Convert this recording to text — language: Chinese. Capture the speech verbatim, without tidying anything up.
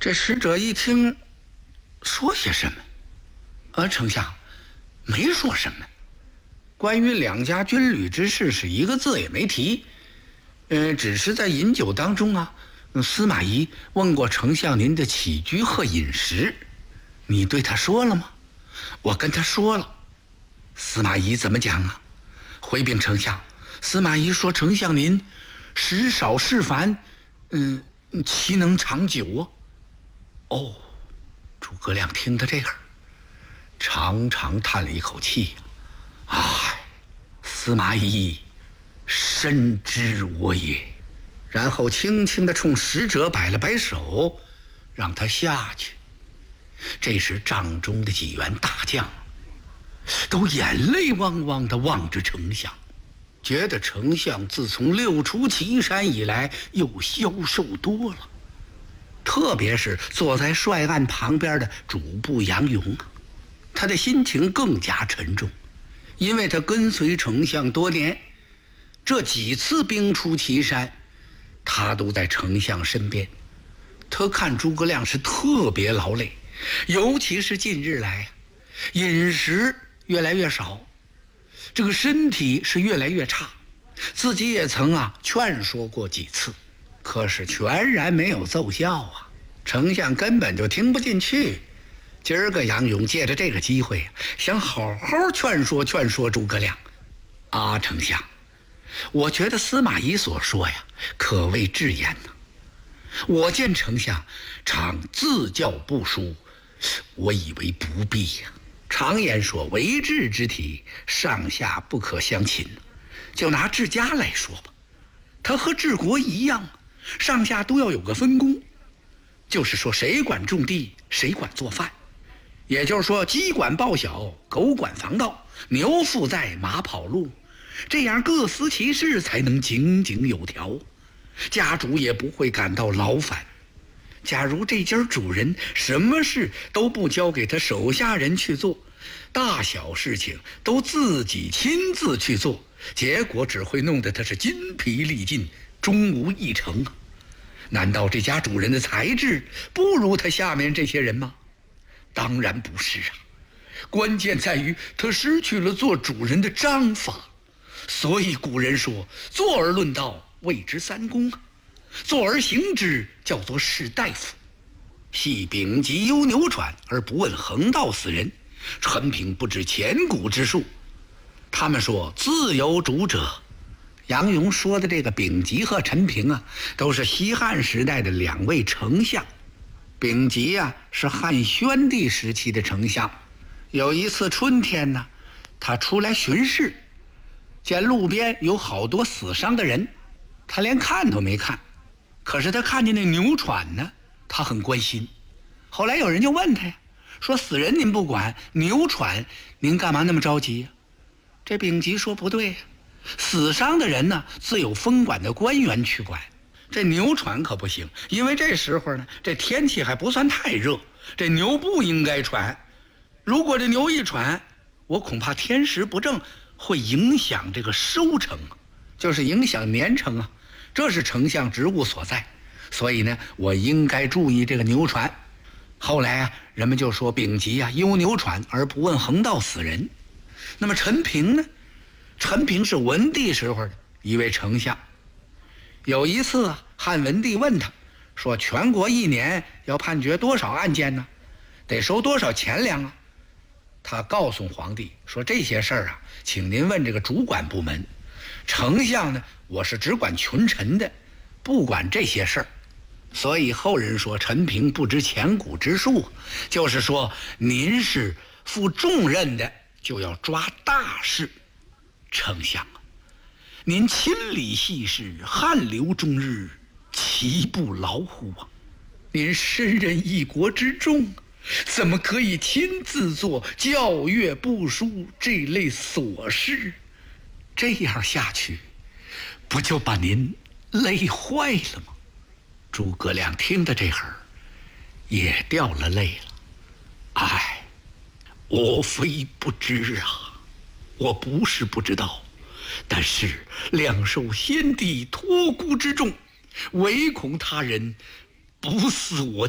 这使者一听，说些什么？而丞相没说什么，关于两家军旅之事是一个字也没提。呃，只是在饮酒当中啊，司马懿问过丞相您的起居和饮食，你对他说了吗？我跟他说了。司马懿怎么讲啊？回禀丞相，司马懿说丞相您食少事繁，嗯，其能长久啊？哦，诸葛亮听到这个，长长叹了一口气，唉，司马懿深知我也。然后轻轻地冲使者摆了摆手，让他下去。这时帐中的几员大将都眼泪汪汪地望着丞相，觉得丞相自从六出祁山以来又消瘦多了。特别是坐在帅案旁边的主簿杨勇啊，他的心情更加沉重，因为他跟随丞相多年，这几次兵出祁山，他都在丞相身边。他看诸葛亮是特别劳累，尤其是近日来饮食越来越少，这个身体是越来越差，自己也曾啊劝说过几次，可是全然没有奏效啊，丞相根本就听不进去。今儿个杨勇借着这个机会想好好劝说劝说诸葛亮。啊，丞相，我觉得司马懿所说呀可谓至言呢。我见丞相常自教不书，我以为不必呀。常言说为治之体，上下不可相侵。就拿治家来说吧，他和治国一样，上下都要有个分工，就是说谁管种地，谁管做饭。也就是说，鸡管报晓，狗管防盗，牛负载，马跑路，这样各司其事，才能井井有条，家主也不会感到劳烦。假如这家主人什么事都不交给他手下人去做，大小事情都自己亲自去做，结果只会弄得他是筋疲力尽，终无一成啊！难道这家主人的才智不如他下面这些人吗？当然不是啊，关键在于他失去了做主人的章法。所以古人说，坐而论道，谓之三公啊；坐而行之，叫做士大夫。系丙吉忧牛喘，而不问横道死人。陈平不知千古之术。他们说自有主者。杨勇说的这个丙吉和陈平啊，都是西汉时代的两位丞相。丙吉啊是汉宣帝时期的丞相。有一次春天呢，他出来巡视，见路边有好多死伤的人，他连看都没看，可是他看见那牛喘呢，他很关心。后来有人就问他呀，说死人您不管，牛喘您干嘛那么着急呀？这丙吉说不对呀，死伤的人呢，自有封管的官员去管，这牛喘可不行，因为这时候呢，这天气还不算太热，这牛不应该喘。如果这牛一喘，我恐怕天时不正，会影响这个收成，就是影响年成啊，这是丞相职务所在。所以呢，我应该注意这个牛喘。后来啊，人们就说丙吉啊忧牛喘而不问横道死人。那么陈平呢？陈平是文帝时候的一位丞相。有一次啊，汉文帝问他说，全国一年要判决多少案件呢？得收多少钱粮啊？他告诉皇帝说，这些事儿啊，请您问这个主管部门。丞相呢，我是只管群臣的，不管这些事儿。所以后人说陈平不知千古之术，就是说您是负重任的，就要抓大事。丞相啊，您亲理细事，汗流终日，其不劳乎啊？您身任一国之重，怎么可以亲自做校阅部书这类琐事？这样下去，不就把您累坏了吗？诸葛亮听到这会儿，也掉了泪了。唉，我非不知啊，我不是不知道，但是两受先帝托孤之重，唯恐他人不似我